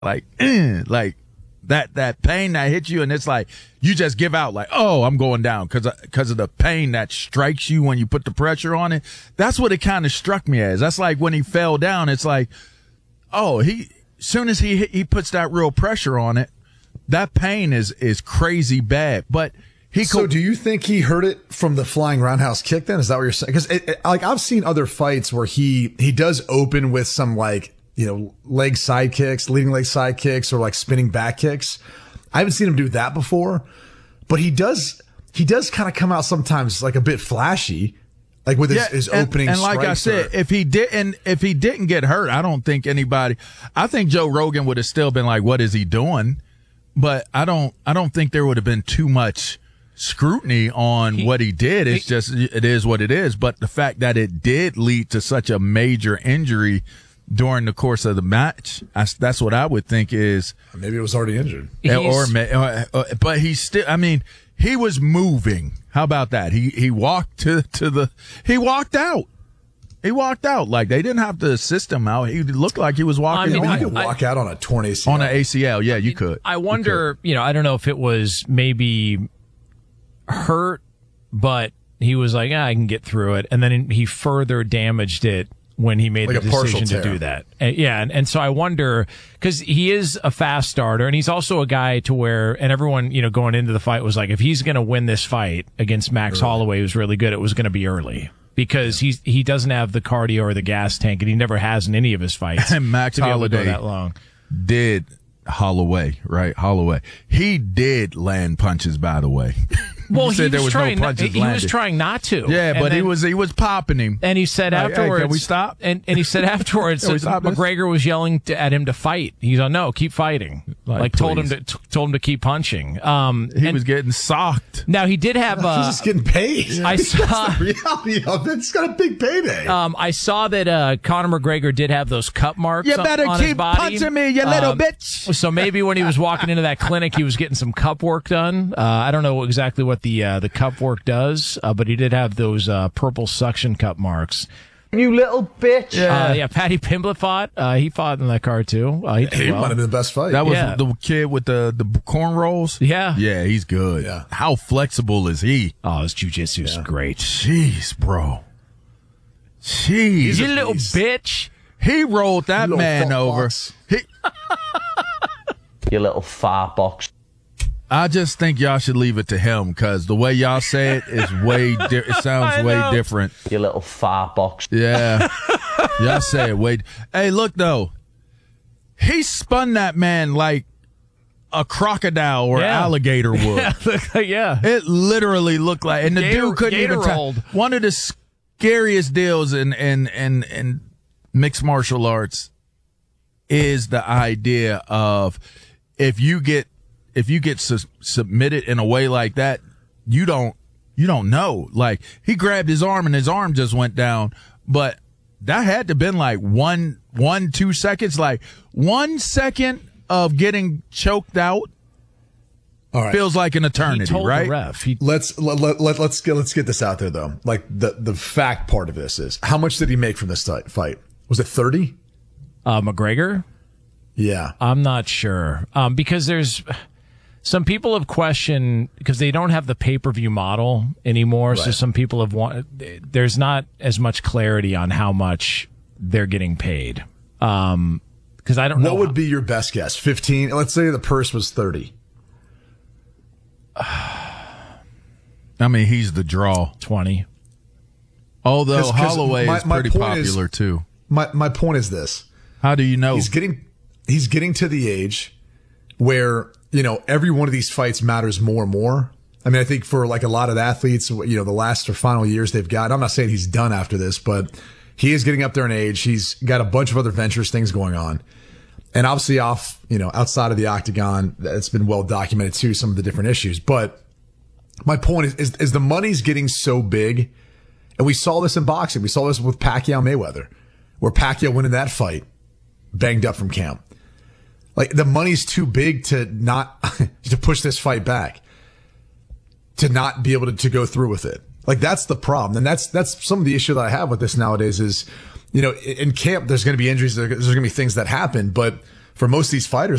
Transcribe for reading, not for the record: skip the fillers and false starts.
like that pain that hits you, and it's like you just give out like, oh, I'm going down because of the pain that strikes you when you put the pressure on it. That's what it kind of struck me as. That's like when he fell down, it's like, oh, soon as he puts that real pressure on it, that pain is crazy bad. But so do you think he heard it from the flying roundhouse kick then? Is that what you're saying? Because like I've seen other fights where he does open with some like, leg side kicks, leading leg side kicks, or like spinning back kicks. I haven't seen him do that before, but he does kind of come out sometimes like a bit flashy, like with his opening. And like I said, if he didn't get hurt, I don't think I think Joe Rogan would have still been like, what is he doing? But I don't think there would have been too much scrutiny on what he did. It's just, it is what it is. But the fact that it did lead to such a major injury during the course of the match, that's what I would think is. Maybe it was already injured. But he's still, I mean, he was moving. How about that? He walked he walked out. He walked out. Like, they didn't have to assist him out. He looked like he was walking. You could walk out on a torn ACL. On an ACL, yeah, you could. I wonder, I don't know if it was maybe hurt, but he was like, I can get through it. And then he further damaged it when he made the decision to do that. And so I wonder, because he is a fast starter, and he's also a guy to where, and everyone, going into the fight was like, if he's going to win this fight against Max Holloway, who's really good, it was going to be early. Because he doesn't have the cardio or the gas tank, and he never has in any of his fights. And Max Holloway that long. Did Holloway. He did land punches, by the way. Well, he was trying not to. Yeah, but he was popping him. And he said afterwards, hey, can we stop? And he said afterwards, McGregor was yelling at him to fight. He's like, no, keep fighting. Told him to keep punching. He was getting socked. Now he did have. He's just getting paid. I saw the reality of it. He's got a big payday. I saw that Conor McGregor did have those cut marks. You better on keep his body. punching me, you little bitch. So maybe when he was walking into that clinic, he was getting some cup work done. I don't know exactly what the cup work does, but he did have those purple suction cup marks. You little bitch. Yeah, Paddy Pimblett fought. He fought in that card too. He might have been the best fight. That was the kid with the corn rolls. Yeah, he's good. Yeah. How flexible is he? Oh, his jiu-jitsu is great. Jeez, bro. You little bitch. He rolled that man over. You little fart box. I just think y'all should leave it to him, because the way y'all say it is it sounds way different. You little fart box. Yeah. Y'all say it Hey, look, though. He spun that man like a crocodile or alligator would. Yeah. It literally looked like, and the dude couldn't even rolled. One of the scariest deals in mixed martial arts is the idea of if you get submitted in a way like that, you don't know. Like, he grabbed his arm and his arm just went down, but that had to been like 2 seconds, like 1 second of getting choked out. All right. Feels like an eternity, he told right? The ref. Let's get this out there though. Like the fact part of this is, how much did he make from this fight? Was it 30? McGregor? Yeah. I'm not sure. Because there's some people have questioned, because they don't have the pay-per-view model anymore. Right. So some people there's not as much clarity on how much they're getting paid. Because I don't know. What would be your best guess? 15? Let's say the purse was 30. I mean, he's the draw. 20. Although Holloway is pretty popular too. My point is this. How do you know? He's getting to the age where, every one of these fights matters more and more. I mean, I think for like a lot of the athletes, the last or final years they've got, I'm not saying he's done after this, but he is getting up there in age. He's got a bunch of other ventures, things going on. And obviously outside of the octagon, it's been well documented too, some of the different issues. But my point is the money's getting so big. And we saw this in boxing. We saw this with Pacquiao Mayweather, where Pacquiao winning that fight banged up from camp. Like, the money's too big to not to push this fight back, to not be able to go through with it. Like, that's the problem. And that's some of the issue that I have with this nowadays is, in camp, there's going to be injuries. There's going to be things that happen. But for most of these fighters,